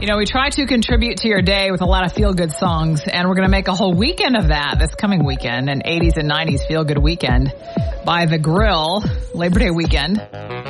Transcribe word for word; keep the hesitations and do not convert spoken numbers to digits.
You know, we try to contribute to your day with a lot of feel-good songs, and we're going to make a whole weekend of that this coming weekend, an eighties and nineties feel-good weekend by The Grill, Labor Day weekend.